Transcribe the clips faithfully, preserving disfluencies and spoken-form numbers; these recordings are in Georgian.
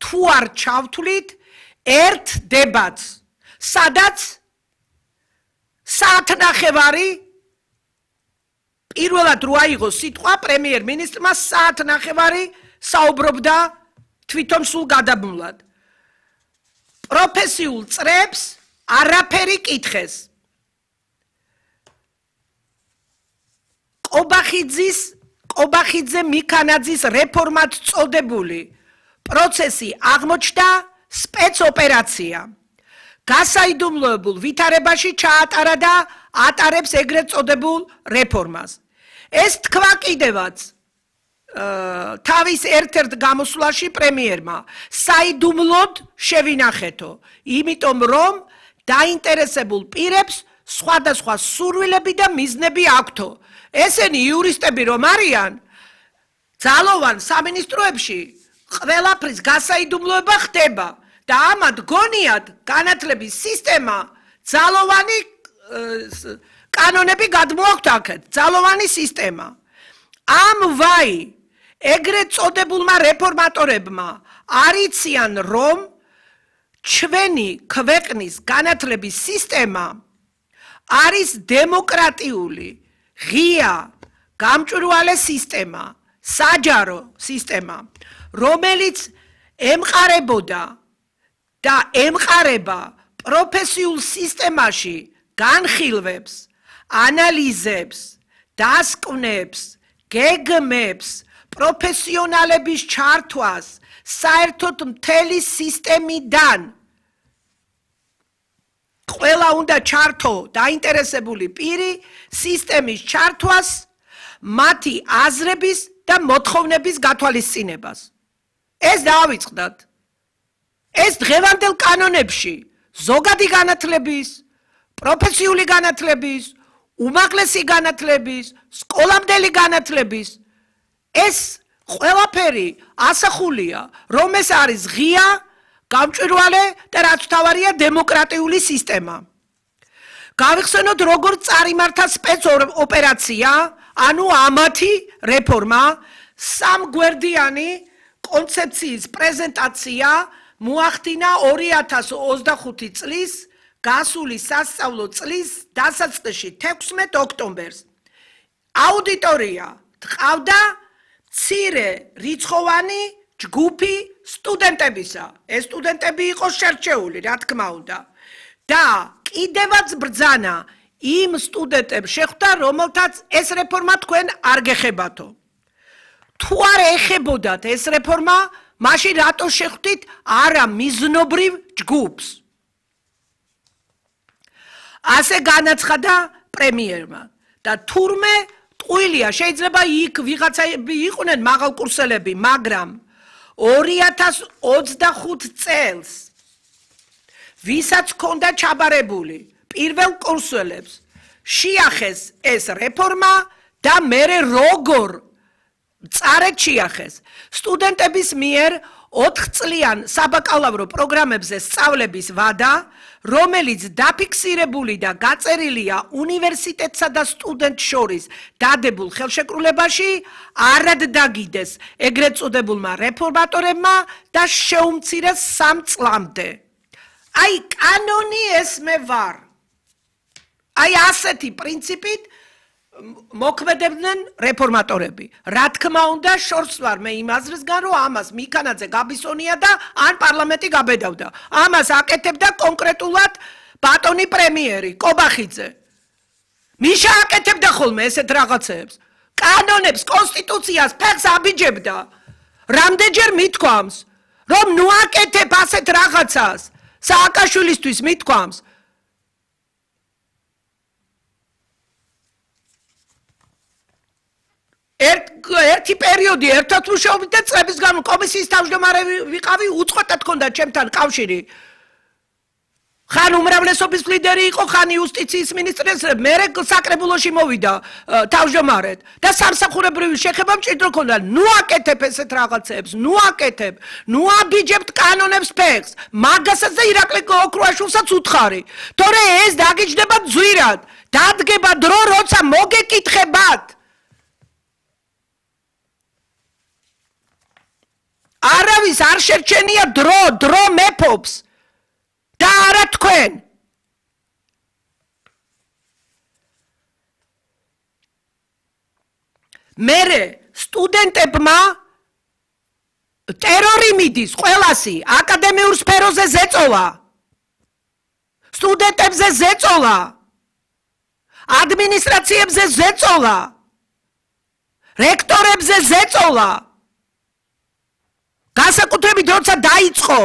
თუ არ ჩავთვლით ერთ დებატს, სადაც საათნახევარი პირველად რო აიღო სიტყვა პრემიერ-მინისტრმა საათნახევარი საუბრობდა თვითონ სულ გადაბმულად. პროფესიულ წრებს არაფერი კითხეს. ყობახიძის ყობახიძე მიქანაძის რეფორმად წოდებული პროცესი აღმოჩნდა სპეცოპერაცია. გასაიდუმლოებულ ვითარებაში ჩაატარა და ატარებს ეგრეთ წოდებულ რეფორმას. ეს თქვა კიდევაც თავის ერთ-ერთ გამოსვლაში პრემიერმა საიდუმლოდ შევინახეთო, იმიტომ რომ დაინტერესებულ პირებს სხვადასხვა სურვილები და მიზნები აქვთო. ესენი იურისტები რომ არიან, ძალოვან სამინისტროებში ყველაფრის გასაიდუმლოება ხდება და ამათ გონიათ განათლების სისტემა ძალოვანი კანონები გადმოაქვთ აქეთ, ძალოვანი სისტემა. ამ ვაი ეგრეთ წოდებულმა რეფორმატორებმა არიციან, რომ ჩვენი ქვეყნის განათლების სისტემა არის დემოკრატიული, ღია, გამჭვირვალე სისტემა, საჯარო სისტემა, რომელიც ემყარებოდა და ემყარება პროფესიულ სისტემაში განხილვებს, ანალიზებს, დასკვნებს, გეგმებს, პროფესიონალების ჩართვას საერთოდ მთელი სისტემიდან. ყველა უნდა ჩართო დაინტერესებული პირი სისტემის ჩართვას, მათი აზრების და მოთხოვნების გათვალისწინებას. ეს დაავიწყდათ. ეს დღევანდელ კანონებში ზოგადი განათლების, პროფესიული განათლების, უმაღლესი განათლების, სკოლამდელი განათლების ეს ყველაფერი ასახულია, რომ ეს არის ღია, გამჭვირვალე და რაც თავარია დემოკრატიული სისტემა. გავიხსენოთ როგორ წარიმართა სპეცოპერაცია, ანუ ამათი რეფორმა, სამგვერდიანი კონცეფციის პრეზენტაცია მოახდინა ორი ათას ოცდახუთი წლის გასული სასწავლო წლის დასაწყისში თექვსმეტ ოქტომბერს. აუდიტორია ჰყავდა მცირე რიცხოვანი ჯგუფი სტუდენტებისა. ეს სტუდენტები იყო შერჩეული, რა თქმა უნდა. და კიდევაც ბრძანა იმ სტუდენტებს შეხვდა, რომელთაც ეს რეფორმა თქვენ არ გეხებათო. თუ არ ეხებოდათ ეს რეფორმა, მაშინ რატო შეხვდით არა მიზნობრივ ჯგუფს? ასე განაცხადა პრემიერმა და თურმე ტყუილია, შეიძლება იქ ვიღაცები იყვნენ მაღალკურსელები, მაგრამ ორი ათას ოცდახუთ წელს ვისაც ჰქონდა ჩაბარებული პირველ კურსელებს შეახეს ეს რეფორმა და მერე როგორ წარეთ შეახეს სტუდენტების მიერ ოთხწლიან საბაკალავრო პროგრამებზე სწავლების ვადა, რომელიც დაფიქსირებული და გაწერილია უნივერსიტეტსა და სტუდენტ შორის დადებულ ხელშეკრულებაში, არად დაგიდეს ეგრეთ წოდებულმა რეფორმატორებმა და შეუმცირეს სამ წლამდე. აი კანონი ეს მე ვარ. აი ასეთი პრინციპით მოქმედებდნენ რეფორმატორები. რა თქმა უნდა, შორს ვარ მე იმ აზრისგან, რომ ამას მიქანაძე გაბისონია და ან პარლამენტი გაბედავდა. ამას აკეთებდა კონკრეტულად ბატონი პრემიერი ყობახიძე. მიშა აკეთებდა ხოლმე ესეთ რაღაცებს. კანონებს, კონსტიტუციას ფეხს აბიჯებდა. რამდენჯერ მithქვამს, რომ ნუ აკეთებ ასეთ რაღაცას. სააკაშვილისთვის მithქვამს. ერთი პერიოდი ერთად მუშაობდი და წლების განმავლობაში კომისიის თავმჯდომარე ვიყავი, უწყვეტად ჰქონდა ჩემთან კავშირი. ხან უმრავლესობის ლიდერი იყო, ხან იუსტიციის მინისტრიც, მერე საკრებულოში მოვიდა თავმჯდომარედ და სამსახურებრივი შეხება მჭიდრო ჰქონდა. ნუ აკეთებ ესეთ რაღაცებს, ნუ აკეთებ, ნუ აბიჯებთ კანონებს ფეხს. მაგასაც და ირაკლი ოქრუაშვილსაც უთხარი. თორე ეს დაგიჯდება ძვირად. დადგება დრო, როცა მოგეკითხებათ. არავის არ შერჩენია დრო, დრო მეფობს და არა თქვენ. მერე სტუდენტებმა ტერორი მიდის ყველასი, აკადემიურ სფეროზე ზეწოლა, სტუდენტებზე ზეწოლა, ადმინისტრაციებზე ზეწოლა, რექტორებზე ზეწოლა. განსაკუთრებით როცა დაიწყო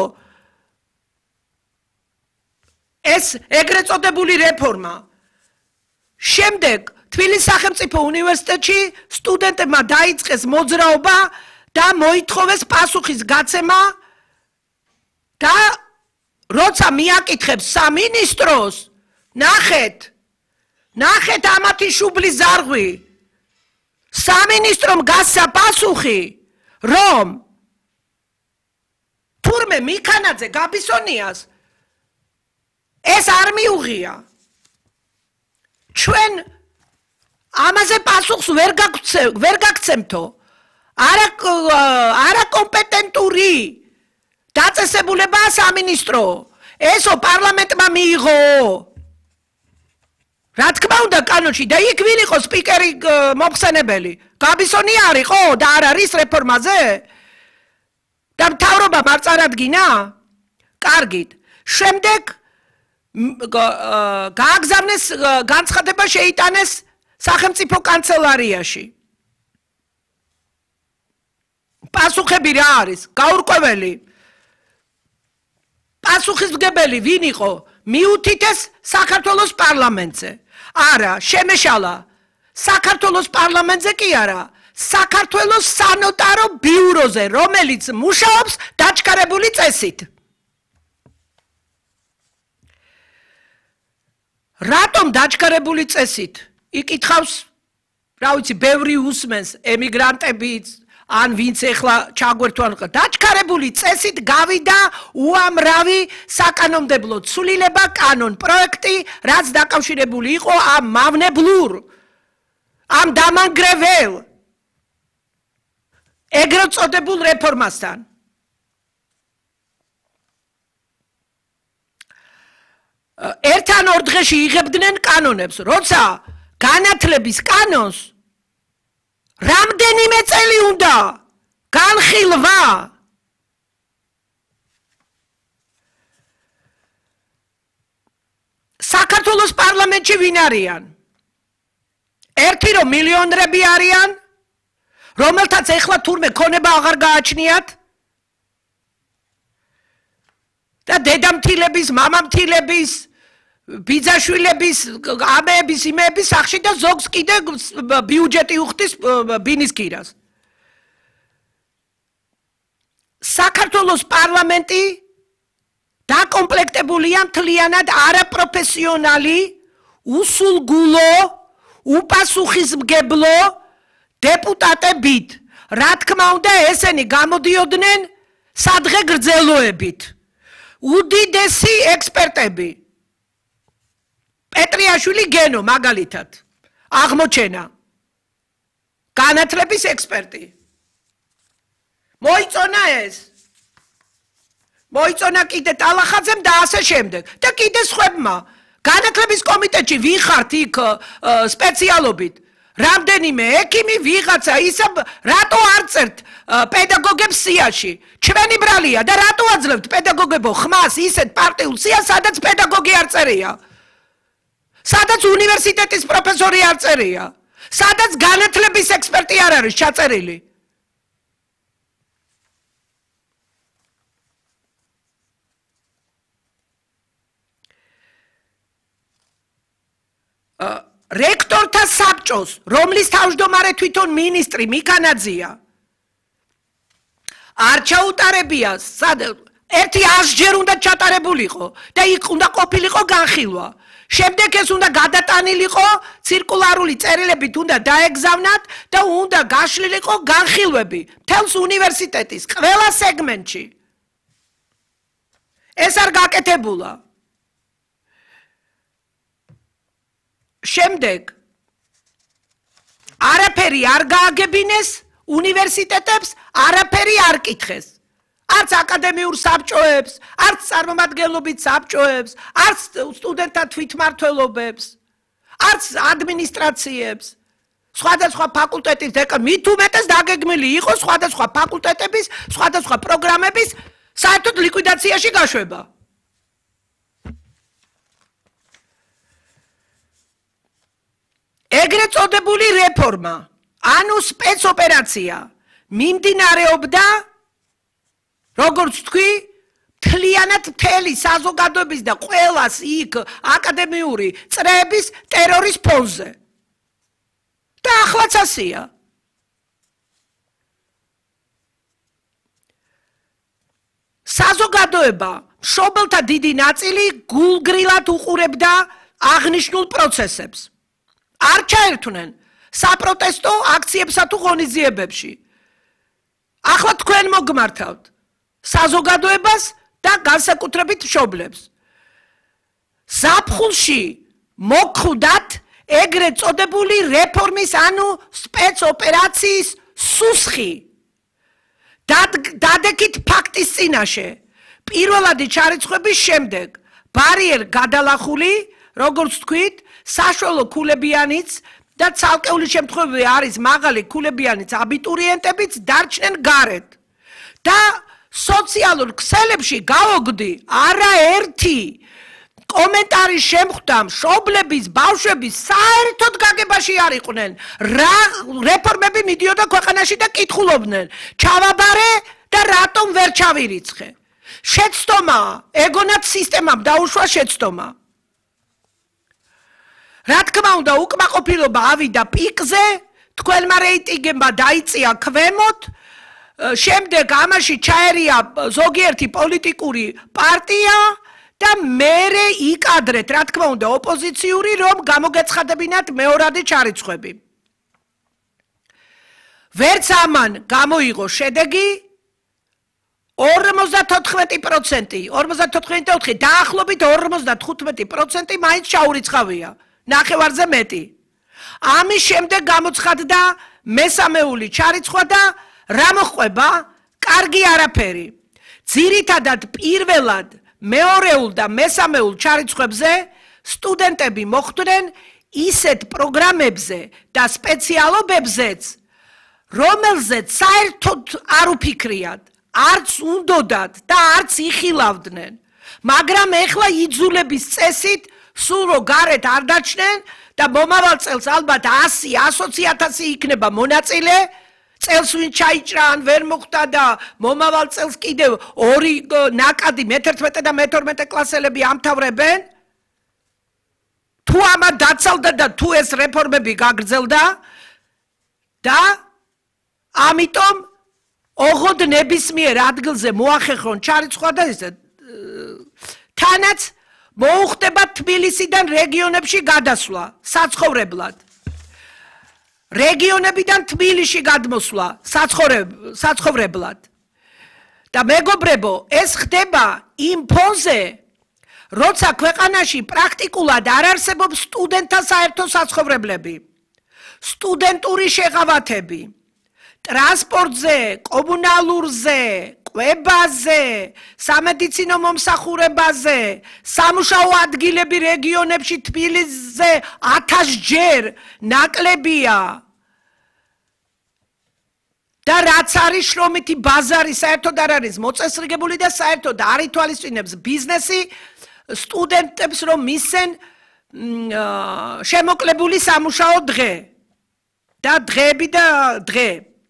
ეს ეგრეთ წოდებული რეფორმა, შემდეგ თბილისის სახელმწიფო უნივერსიტეტში სტუდენტებმა დაიწყეს მოძრაობა და მოითხოვეს პასუხის გაცემა და როცა მიაკითხებს სამინისტროს, ნახეთ, ნახეთ ამათი შუბლის ზარღვი, სამინისტრომ გასცა პასუხი, რომ თურმე მიქანაძე გაბისონიას ეს არ მიუღია. ჩვენ ამაზე პასუხს ვერ ვერ გაგცემთო. არა არა კომპეტენტური დაწესებულებაა სამინისტრო. ესო პარლამენტმა მიიღო. რა თქმა უნდა კანონში და იქ ვინ იყო სპიკერი მოხსენებელი? გაბისონი არის ხო და არ არის რეფორმაზე? და მთავრობამ არ წარადგინა? კარგით. შემდეგ გააგზავნეს განცხადება შეიტანეს სახელმწიფო კანცელარიაში. პასუხები რა არის? გაურკვეველი. პასუხისმგებელი ვინ იყო? მიუთითეს საქართველოს პარლამენტზე. არა, შემეშალა. საქართველოს პარლამენტზე კი არა. საქართველოს სანოტარო ბიუროზე, რომელიც მუშაობს დაჩქარებული წესით. რატომ დაჩქარებული წესით? იკითხავს, რა ვიცი, ბევრი უსმენს ემიგრანტებიც, ან ვინც ეხლა ჩაგვერთვან, დაჩქარებული წესით გავიდა უამრავი საკანონმდებლო ცვლილება, კანონ პროექტი, რაც დაკავშირებული იყო ამ მავნებლურ, ამ დამანგრეվել ეგრეთ წოდებულ რეფორმასთან. ერთან ორ დღეში იღებდნენ კანონებს, როცა განათლების კანონს რამდენიმე წელი უნდა განხილვა. საქართველოს პარლამენტში ვინ არიან? ერთი რომ მილიონრები არიან, რომელთაც ეხლა თურმე ქონება აღარ გააჩნიათ და დედამთილების, მამამთილების, ბიძაშვილების, ამეების, იმეების სახში და ზოგს კიდე ბიუჯეტი უხდის ბინისკირას. საქართველოს პარლამენტი დაკომპლექტებულია მთლიანად არაპროფესიონალი, უსულგულო, უპასუხისმგებლო დეპუტატებით. რა თქმა უნდა, ესენი გამოდიოდნენ სადღე გრძელოებით. უდიდესი ექსპერტები. პეტრიაშვილი გენო მაგალითად. აღმოჩენა. განათლების ექსპერტი. მოიწონა ეს. მოიწონა კიდე ტალახაძემ და ასე შემდეგ. და კიდე სხვებმა. განათლების კომიტეტში ვიხართ იქ სპეციალობით. რამდენიმე ექიმი ვიღაცა ისა რატო არ წერთ პედაგოგებს სიაში? ჩვენი ბრალია და რატო აძლევთ პედაგოგებო ხმას ისეთ პარტიულ სიას, სადაც პედაგოგი არ წერია? სადაც უნივერსიტეტის პროფესორი არ წერია? სადაც განათლების ექსპერტი არ არის ჩაწერილი? რექტორთა საბჭოს, რომლის თავმჯდომარე თვითონ მინისტრი მიქანაძეა, არ ჩაუტარებია, ერთი ათჯერ უნდა ჩატარებულიყო და იქ უნდა ყოფილიყო განხილვა. შემდეგ ეს უნდა გადატანილიყო, ცირკულარული წერილებით უნდა დაეგზავნათ და უნდა გაშლილიყო განხილვები მთელს უნივერსიტეტის ყველა სეგმენტში. ეს არ გაკეთებულა. შემდეგ არაფერი არ გააგებინეს უნივერსიტეტებს, არაფერი არ კითხეს. არც აკადემიურ საბჭოებს, არც წარმომადგენლობით საბჭოებს, არც სტუდენტთა თვითმმართველობებს, არც ადმინისტრაციებს, სხვადასხვა ფაკულტეტის დეკან, მით უმეტეს დაგეგმილი იყო სხვადასხვა ფაკულტეტების, სხვადასხვა პროგრამების საერთოდ ლიკვიდაციაში გაშვება. ეგრეთ წოდებული რეფორმა, ანუ სპეცოპერაცია, მიმდინარეობდა როგორც თქვი, მთლიანად მთელი საზოგადოების და ყველას იქ აკადემიური წრეების ტერორის ფონზე. და ახლაც ასეა. საზოგადოება, მშობელთა დიდი ნაწილი გულგრილად უყურებდა აღნიშნულ პროცესებს. არ ჩაერთვნენ საპროტესტო აქციებსა თუ ღონისძიებებში. ახლა თქვენ მოგმართავთ საზოგადოებას და განსაკუთრებით მშობლებს. ზაფხულში მოხვდათ ეგრეთ წოდებული რეფორმის, ანუ სპეცოპერაციის სუსხი. დადექით ფაქტის წინაშე. პირველადი ჩარიცხვების შემდეგ ბარიერ გადალახული, როგორც თქვით, საშუალო ქულებიანიც და ცალკეული შემთხვევები არის მაღალი ქულებიანიც აბიტურიენტებიც დარჩნენ გარეთ. და სოციალურ ქსელებში გავოგდი არაერთი კომენტარის შემხვდა მშობლების, ბავშვების საერთოდ გაგებაში არ იყვნენ. რა რეფორმები მიდიოდა ქვეყანაში და კითხულობდნენ. ჩავაბარე და რატომ ვერ ჩავირიცხე. შეცდომა, ეგონაც სისტემამ დაუშვა შეცდომა. რა თქმა უნდა, უკმაყოფილება ავიდა პიკზე, თქვენმა რეიტინგებმა დაიწია ქვემოთ, შემდეგ ამაში ჩაერია ზოგიერთი პოლიტიკური პარტია და მერე იკადრეთ, რა თქმა უნდა, ოპოზიციური, რომ გამოგეცხადებინათ მეორადი ჩარიცხვები. ვერც ამან გამოიღო შედეგი ორმოცდათოთხმეტი პროცენტი, ორმოცდათოთხმეტი და ოთხი, დაახლოებით ორმოცდათხუთმეტი პროცენტი მაინც ჩაურიცხავია, ნახევარზე მეტი. ამის შემდეგ გამოცხადდა მესამეული ჩარიცხვა და რა მოხდება? კარგი არაფერი. ძირითადად პირველად მეორეულ და მესამეულ ჩარიცხვებზე სტუდენტები მოხვდნენ ისეთ პროგრამებზე და სპეციალობებზეც, რომელზეც საერთოდ არ უფიქრიათ, არც უნდოდათ და არც იხილავდნენ, მაგრამ ეხლა იძულების წესით სულ რო გარეთ არ დაჩნენ და მომავალ წელს ალბათ ასი ათი ათასი იქნება მონაწილე, წელს ვინ ჩაიჭრა ან ვერ მოხდა და მომავალ წელს კიდევ ორი ნაკადი მეთერთმეტე და მეთორმეტე კლასელები ამთავრებენ. თუ ამა დაცალდა და თუ ეს რეფორმები გაგრძელდა და ამიტომ ოღონდ ნებისმიერ ადგილზე მოახერხონ ჩარიცხვა და ესე თანაც მოუხდება თბილისიდან რეგიონებში გადასვლა საცხოვრებლად. რეგიონებიდან თბილისში გადმოსვლა საცხოვრებლად. და მეგობრებო, ეს ხდება იმ ფონზე, როცა ქვეყანაში პრაქტიკულად არ არსებობს სტუდენტთა საერთო საცხოვრებლები, სტუდენტური შეღავათები, ტრანსპორტზე, კომუნალურზე, კვებაზე, სამედიცინო მომსახურებაზე, სამუშაო ადგილები რეგიონებში თბილისზე ათასჯერ ნაკლებია. და რაც არის შრომითი ბაზარი საერთოდ არ არის მოწესრიგებული და საერთოდ არ ითვალისწინებს ბიზნესი სტუდენტებს რომ მისცენ შემოკლებული სამუშაო დღე და დღეები და დღე.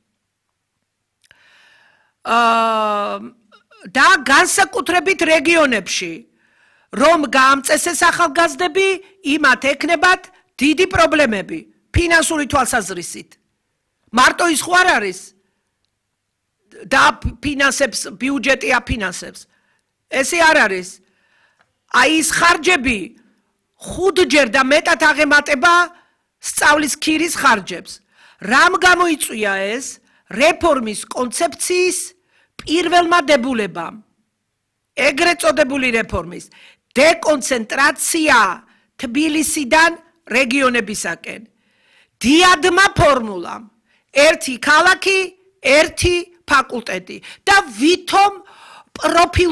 და განსაკუთრებით რეგიონებში რომ გაამწესეს ახალგაზრდები, იმათ ექნებათ დიდი პრობლემები ფინანსური თვალსაზრისით. მარტო ის ხო არ არის და ფინანსებს, ბიუჯეტი აფინანსებს. ესე არ არის. აი ის ხარჯები ხუთჯერ და მეტად აღემატება სწავლის ქირის ხარჯებს. რამ გამოიწვია ეს? რეფორმის კონცეფციის პირველმა დებულებამ. ეგრეთ წოდებული რეფორმის დეკონცენტრაცია თბილისიდან რეგიონებისაკენ. დიადმა ფორმულამ ერთი ქალაქი, ერთი ფაკულტეტი და ვითომ პროფილ